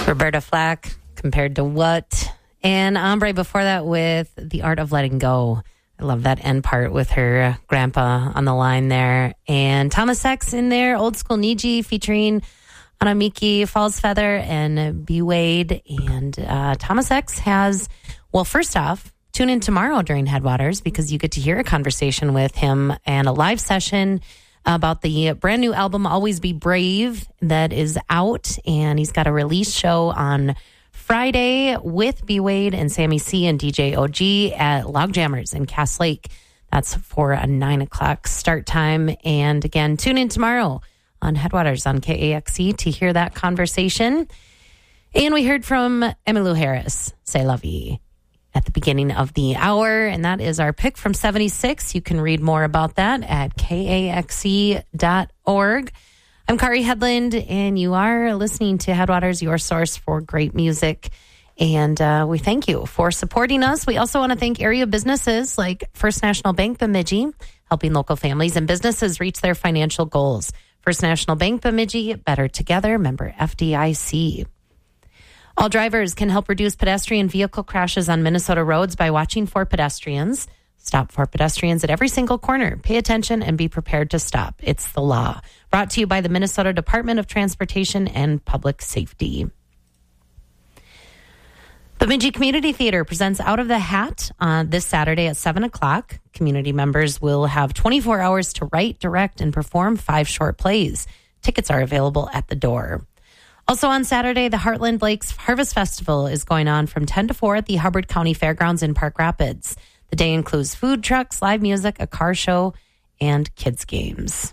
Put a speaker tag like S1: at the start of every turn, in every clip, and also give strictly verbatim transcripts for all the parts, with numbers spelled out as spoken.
S1: Roberta Flack, Compared to What? And Ombre before that with The Art of Letting Go. I love that end part with her grandpa on the line there. And Thomas X in there, Old School Niji featuring Anamiki, Falls Feather, and B. Wade. And uh, Thomas X has, well, first off, tune in tomorrow during Headwaters because you get to hear a conversation with him and a live session about the brand new album, Always Be Brave, that is out. And he's got a release show on Friday with B. Wade and Sammy C and D J O G at Log Jammers in Cass Lake. That's for a nine o'clock start time. And again, tune in tomorrow on Headwaters on K A X E to hear that conversation. And we heard from Emmylou Harris, C'est La Vie, at the beginning of the hour. And that is our pick from seventy-six. You can read more about that at K A X E dot org. I'm Kari Headland, and you are listening to Headwaters, your source for great music. And uh, we thank you for supporting us. We also want to thank area businesses like First National Bank Bemidji, helping local families and businesses reach their financial goals. First National Bank Bemidji, better together, member F D I C. All drivers can help reduce pedestrian vehicle crashes on Minnesota roads by watching for pedestrians. Stop for pedestrians at every single corner. Pay attention and be prepared to stop. It's the law. Brought to you by the Minnesota Department of Transportation and Public Safety. Bemidji Community Theater presents Out of the Hat uh, this Saturday at seven o'clock. Community members will have twenty-four hours to write, direct, and perform five short plays. Tickets are available at the door. Also on Saturday, the Heartland Lakes Harvest Festival is going on from ten to four at the Hubbard County Fairgrounds in Park Rapids. The day includes food trucks, live music, a car show, and kids' games.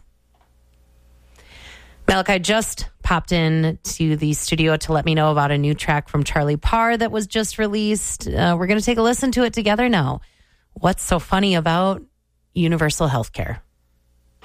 S1: Malachi just popped in to the studio to let me know about a new track from Charlie Parr that was just released. Uh, we're going to take a listen to it together now. What's so funny about universal health care?